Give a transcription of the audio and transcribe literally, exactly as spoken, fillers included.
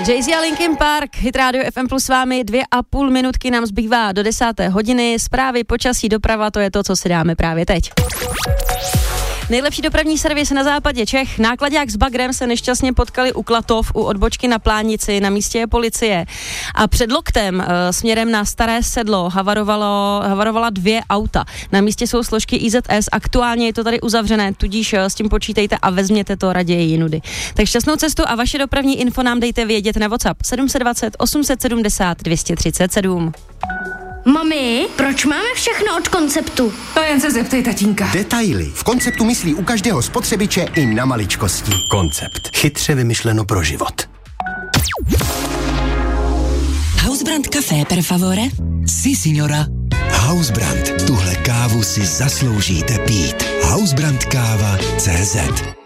Jay-Z a Linkin Park, Hit Radio F M plus s vámi, dvě a půl minutky nám zbývá do desáté hodiny, zprávy, počasí, doprava, to je to, co si dáme právě teď. Nejlepší dopravní servis na západě Čech. Nákladák s bagrem se nešťastně potkali u Klatov, u odbočky na Plánici, na místě je policie. A před Loktem e, směrem na Staré Sedlo havarovalo, havarovala dvě auta. Na místě jsou složky I Z S, aktuálně je to tady uzavřené, tudíž s tím počítejte a vezměte to raději jinudy. Tak šťastnou cestu a vaše dopravní info nám dejte vědět na WhatsApp sedm set dvacet osm set sedmdesát dvě stě třicet sedm. Mami, proč máme všechno od Konceptu? To jen se zeptej tatínka. Detaily. V Konceptu myslí u každého spotřebiče i na maličkosti. Koncept. Chytře vymyšleno pro život. Hausbrand Café per favore? Si, signora. Hausbrand. Tuhle kávu si zasloužíte pít. Hausbrand káva tečka cé zet